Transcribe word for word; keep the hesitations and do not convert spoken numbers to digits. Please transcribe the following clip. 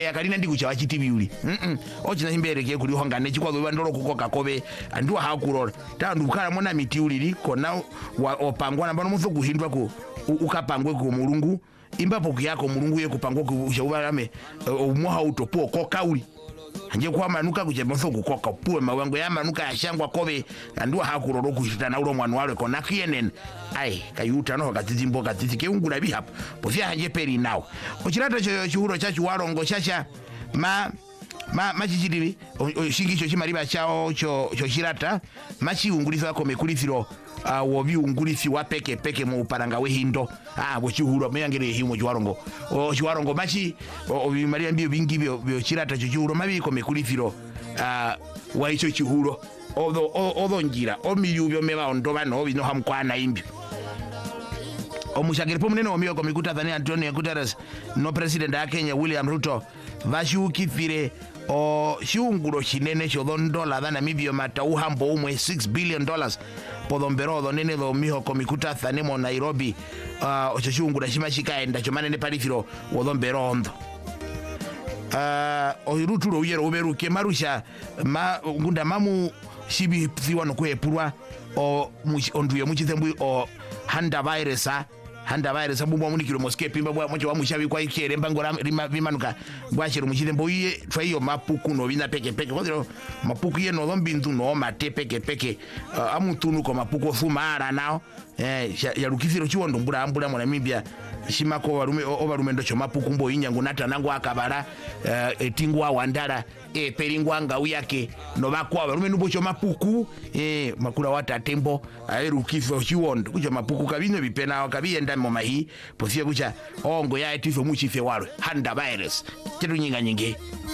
yakalina ndi kucha wachitibiuli mhm ochina chimbereke kuli hongane chikwazo bandolo kukoka kobe andiwa hakurola tandu kala mona mitiulili kona opangwa nambano muzo kuhindwa ku ukapangwe ku mulungu imbapo kuyako mulungu ye kupangwa ku shaubalame umuha utopo kokauli anje kwa manuka kuche muzo kukoka puwe mawango ya manuka yashangwa kobe andiwa hakurolo kushitana ulo mwana wale kona kienen ai kayuta no katizimbo katizike ungula bi hapo bofya hanje peri nawo ochirata cyo chuhuro chachu warongo chacha ma ma machichidiri shingicho chimaliba chao cho cho chirata machi ungulisa ko mekulifiro uh, wobi ungulisi wa peke peke mu paranga we hindo ah bo chuhuro meyangere himo chwarongo o chwarongo machi obi maria mbio bingi byo byo chirata cho chuhuro mabi ko mekulifiro uh, wa icho chuhuro odo odo njira o miyubyo meba ondoba no bino hamkwana imbyo omushagiripo munene omio ko mikuta Tanzania Antonio Guterres no president ya Kenya William Ruto vashukifire o shungulo chinene chodondola dana mibio matau hambo umwe six billion dollars podombero donene do miho ko mikuta Tanzania Nairobi uh, o shungula shimashika enda chomanene palifiro wodombero ondo uh, o Ruto ro yero uberuke marusha ma ngunda mamu shibi thiwa no kwepurwa o onduye muchithembu o handa virus handa virus bumwa munikiro moske pimba bwa mocho wa mushabi kwa ikere mbango rima bimanuka bwachero muchide mboyiye twayo mapuku no bina peke peke kodero mapuku ye no dombindu no mate peke peke uh, amutunu ko mapuku fumara nao eh ya rukiziro chiwondo mbura ambura mwana mibya shimako barume obarume ndo chomapuku mbo inyangu nata nangu akabara uh, etingwa wandara e peringwa ngau yake no bakwa barume nubo chomapuku eh makula wata tembo aerukizo chiwondo kucho mapuku kabino bipena kabiyenda mu mahi posie kucha ongo ya etizo muchife walo handa virus tetu nyinga nyingi